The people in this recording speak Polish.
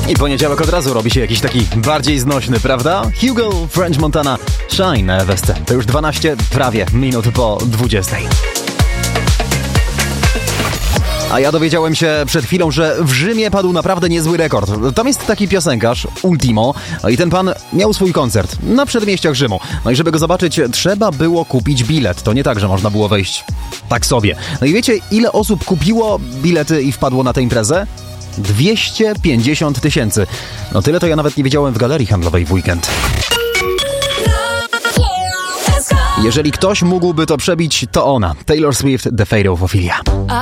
I poniedziałek od razu robi się jakiś taki bardziej znośny, prawda? Hugo, French Montana, Shine na Ewesce. To już 12 prawie minut po 20. A ja dowiedziałem się przed chwilą, że w Rzymie padł naprawdę niezły rekord. Tam jest taki piosenkarz, Ultimo, i ten pan miał swój koncert na przedmieściach Rzymu. No i żeby go zobaczyć, trzeba było kupić bilet. To nie tak, że można było wejść tak sobie. No i wiecie, ile osób kupiło bilety i wpadło na tę imprezę? 250 000. No tyle to ja nawet nie wiedziałem w galerii handlowej w weekend. Jeżeli ktoś mógłby to przebić, to ona. Taylor Swift, The Fate of Ophelia.